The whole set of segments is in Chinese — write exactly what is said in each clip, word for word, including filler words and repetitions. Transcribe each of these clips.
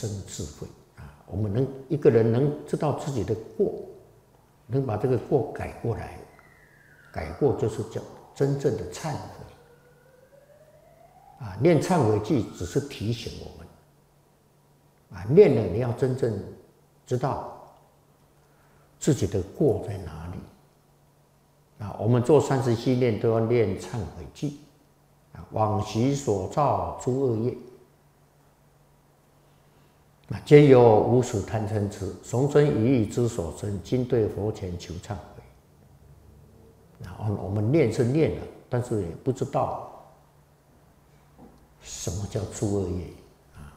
生智慧啊！我们能一个人能知道自己的过，能把这个过改过来，改过就是叫真正的忏悔啊！念忏悔记只是提醒我们啊，念了你要真正知道自己的过在哪里啊！我们做三十七念都要念忏悔记啊，往昔所造诸恶业。皆由无始贪嗔痴，从生于意之所生，今对佛前求忏悔。然后我们念是念了，但是也不知道什么叫诸恶业啊，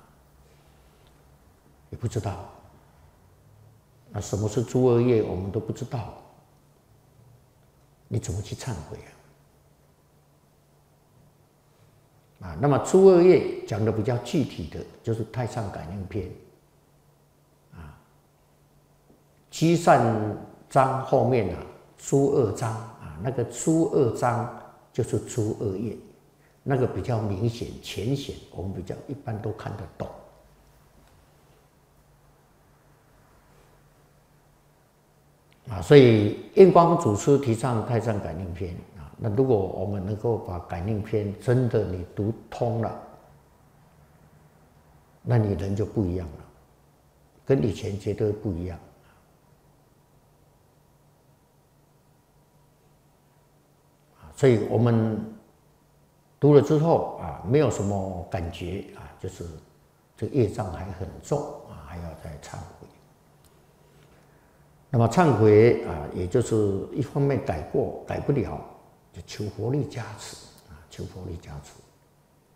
也不知道。那什么是诸恶业，我们都不知道，你怎么去忏悔啊？啊，那么诸恶业讲的比较具体的，就是《太上感应篇》啊，积善章后面啊，诸恶章啊，那个诸恶章就是诸恶业，那个比较明显浅显，我们比较一般都看得懂。啊，所以印光祖师提倡《太上感应篇》啊，那如果我们能够把感应篇真的你读通了，那你人就不一样了，跟以前绝对不一样。啊，所以我们读了之后啊，没有什么感觉啊，就是这个业障还很重啊，还要再忏悔。那么忏悔啊，也就是一方面改过改不了，就求佛力加持啊，求佛力加持。